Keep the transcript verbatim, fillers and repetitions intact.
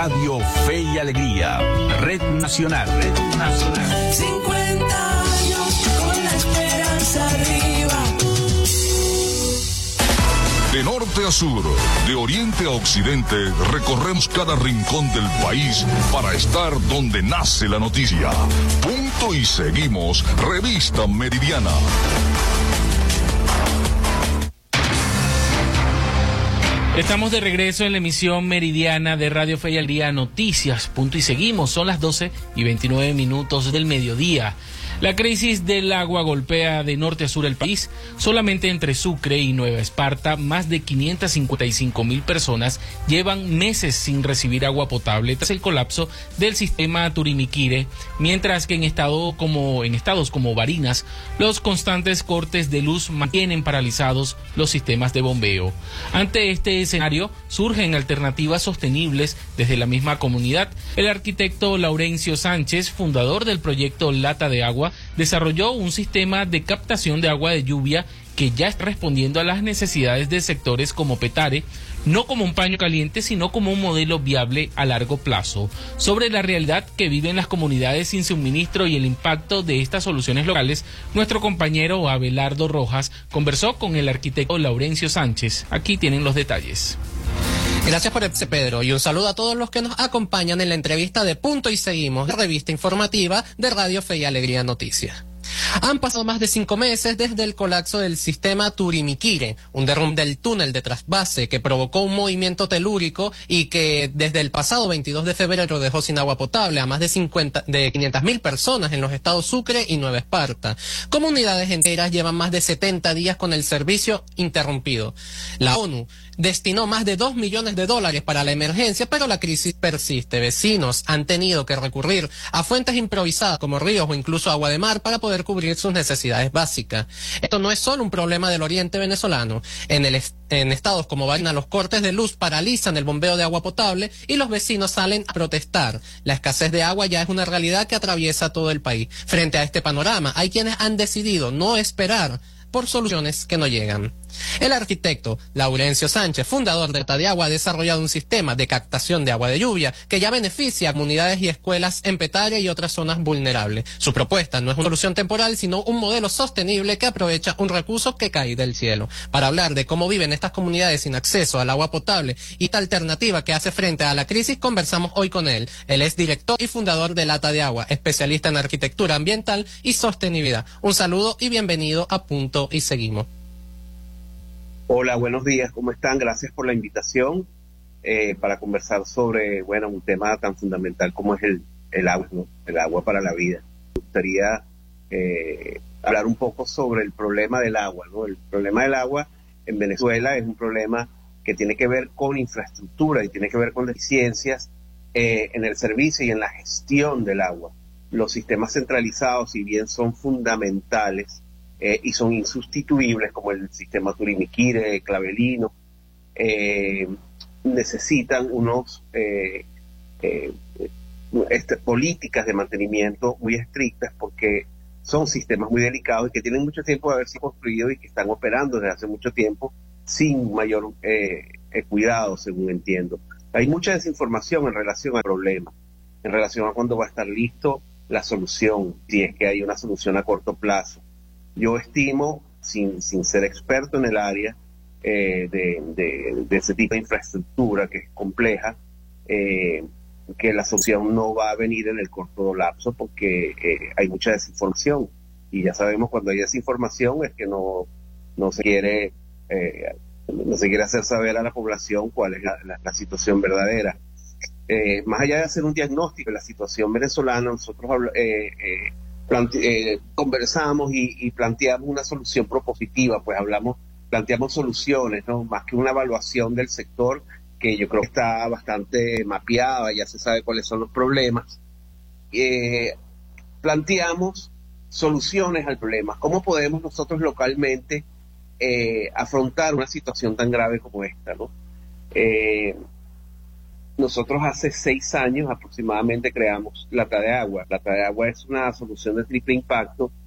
Radio Fe y Alegría, Red Nacional. Red Nacional. cincuenta años con la esperanza arriba. De norte a sur, de oriente a occidente, recorremos cada rincón del país para estar donde nace la noticia. Punto y seguimos, Revista Meridiana. Estamos de regreso en la emisión meridiana de Radio Fe y Alegría Noticias. Punto y seguimos, son las doce y veintinueve minutos del mediodía. La crisis del agua golpea de norte a sur el país. Solamente entre Sucre y Nueva Esparta, más de quinientas cincuenta y cinco mil personas llevan meses sin recibir agua potable tras el colapso del sistema Turimiquire, mientras que en, estado como, en estados como Barinas, los constantes cortes de luz mantienen paralizados los sistemas de bombeo. Ante este escenario, surgen alternativas sostenibles desde la misma comunidad. El arquitecto Laurencio Sánchez, fundador del proyecto Lata de Agua, desarrolló un sistema de captación de agua de lluvia que ya está respondiendo a las necesidades de sectores como Petare, no como un paño caliente, sino como un modelo viable a largo plazo. Sobre la realidad que viven las comunidades sin suministro y el impacto de estas soluciones locales, nuestro compañero Abelardo Rojas conversó con el arquitecto Laurencio Sánchez. Aquí tienen los detalles. Gracias por ese, Pedro, y un saludo a todos los que nos acompañan en la entrevista de Punto y Seguimos, la revista informativa de Radio Fe y Alegría Noticias. Han pasado más de cinco meses desde el colapso del sistema Turimiquire, un derrumbe del túnel de trasvase que provocó un movimiento telúrico y que desde el pasado veintidós de febrero dejó sin agua potable a más de, cincuenta, de quinientas mil personas en los estados Sucre y Nueva Esparta. Comunidades enteras llevan más de setenta días con el servicio interrumpido. La ONU destinó más de dos millones de dólares para la emergencia, pero la crisis persiste. Vecinos han tenido que recurrir a fuentes improvisadas como ríos o incluso agua de mar para poder cubrir sus necesidades básicas. Esto no es solo un problema del oriente venezolano. En, el est en estados como Barinas, los cortes de luz paralizan el bombeo de agua potable y los vecinos salen a protestar. La escasez de agua ya es una realidad que atraviesa todo el país. Frente a este panorama, hay quienes han decidido no esperar por soluciones que no llegan. El arquitecto Laurencio Sánchez, fundador de Lata de Agua, ha desarrollado un sistema de captación de agua de lluvia que ya beneficia a comunidades y escuelas en Petare y otras zonas vulnerables. Su propuesta no es una solución temporal, sino un modelo sostenible que aprovecha un recurso que cae del cielo. Para hablar de cómo viven estas comunidades sin acceso al agua potable y esta alternativa que hace frente a la crisis, conversamos hoy con él. Él es director y fundador de Lata de Agua, especialista en arquitectura ambiental y sostenibilidad. Un saludo y bienvenido a Punto y Seguimos. Hola, buenos días, ¿cómo están? Gracias por la invitación eh, para conversar sobre, bueno, un tema tan fundamental como es el, el agua, ¿no? El agua para la vida. Me gustaría eh, hablar un poco sobre el problema del agua, ¿no? El problema del agua en Venezuela es un problema que tiene que ver con infraestructura y tiene que ver con deficiencias eh, en el servicio y en la gestión del agua. Los sistemas centralizados, si bien son fundamentales, Eh, y son insustituibles, como el sistema Turimiquire, Clavelino, eh, necesitan unos eh, eh, este, políticas de mantenimiento muy estrictas, porque son sistemas muy delicados y que tienen mucho tiempo de haberse construido y que están operando desde hace mucho tiempo sin mayor eh, eh, cuidado, según entiendo. Hay mucha desinformación en relación al problema, en relación a cuándo va a estar listo la solución, si es que hay una solución a corto plazo. Yo estimo, sin, sin ser experto en el área eh, de, de, de ese tipo de infraestructura que es compleja, eh, que la solución no va a venir en el corto lapso porque eh, hay mucha desinformación. Y ya sabemos, cuando hay desinformación es que no, no se quiere eh, no se quiere hacer saber a la población cuál es la, la, la situación verdadera. Eh, más allá de hacer un diagnóstico de la situación venezolana, nosotros eh, eh, Eh, conversamos y, y planteamos una solución propositiva, pues hablamos, planteamos soluciones, ¿no? Más que una evaluación del sector, que yo creo que está bastante mapeada, ya se sabe cuáles son los problemas. Eh, planteamos soluciones al problema. ¿Cómo podemos nosotros localmente eh, afrontar una situación tan grave como esta, ¿no? Eh, Nosotros hace seis años aproximadamente creamos Lata de Agua. Lata de Agua es una solución de triple impacto